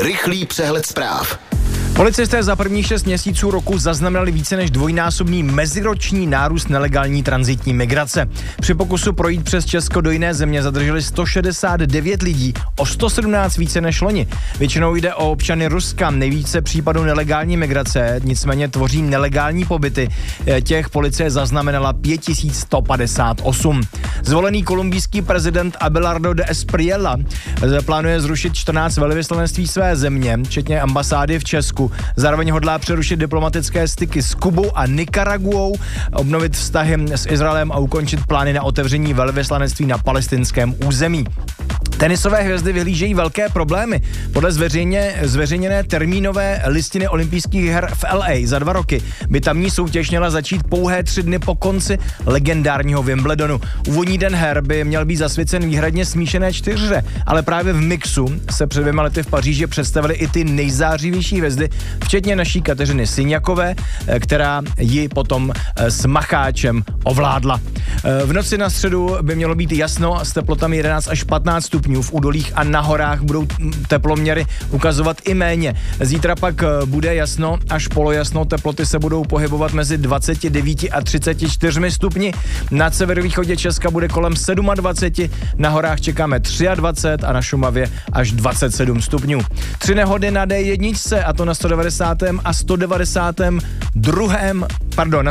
Rychlý přehled zpráv. Policisté za prvních 6 měsíců roku zaznamenali více než dvojnásobný meziroční nárůst nelegální tranzitní migrace. Při pokusu projít přes Česko do jiné země zadrželi 169 lidí, o 117 více než loni. Většinou jde o občany Ruska, nejvíce případů nelegální migrace, nicméně tvoří nelegální pobyty. Těch policie zaznamenala 5158. Zvolený kolumbijský prezident Abelardo de Espriella plánuje zrušit 14 velvyslanectví své země, včetně ambasády v Česku. Zároveň hodlá přerušit diplomatické styky s Kubou a Nikaraguou, obnovit vztahy s Izraelem a ukončit plány na otevření velvyslanectví na palestinském území. Tenisové hvězdy vyhlížejí velké problémy. Podle zveřejněné termínové listiny olympijských her v LA za 2 roky by tamní soutěž měla začít pouhé 3 dny po konci legendárního Wimbledonu. Úvodní den her by měl být zasvěcen výhradně smíšené čtyřhře, ale právě v mixu se před 2 lety v Paříži představily i ty nejzářivější hvězdy, včetně naší Kateřiny Syňakové, která ji potom s macháčem ovládla. V noci na středu by mělo být jasno s teplotami 11 až 15 stupňů. V údolích a na horách budou teploměry ukazovat i méně. Zítra pak bude jasno až polojasno, teploty se budou pohybovat mezi 29 a 34 stupni. Na severovýchodě Česka bude kolem 27, na horách čekáme 23 a na Šumavě až 27 stupňů. 3 nehody na D1, a to na 192. a 192. a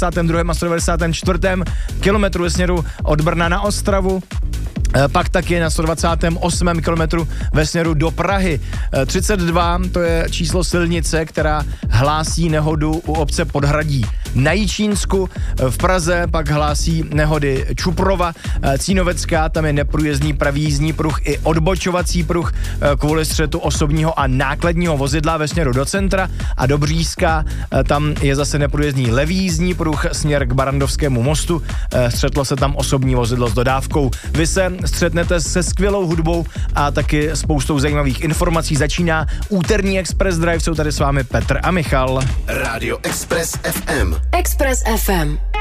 194. kilometru ve směru od Brna na Ostravu. Pak taky na 128. kilometru ve směru do Prahy. 32, to je číslo silnice, která hlásí nehodu u obce Podhradí. Na Jičínsku v Praze pak hlásí nehody Čuprova, Cínovecká, tam je neprůjezdný pravý jízdní pruh i odbočovací pruh kvůli střetu osobního a nákladního vozidla ve směru do centra, a do Bříska, tam je zase neprůjezdný levý jízdní pruh směr k Barandovskému mostu, střetlo se tam osobní vozidlo s dodávkou. Vy se střetnete se skvělou hudbou a taky spoustou zajímavých informací. Začíná úterní Express Drive, jsou tady s vámi Petr a Michal. Rádio Express FM. Express FM.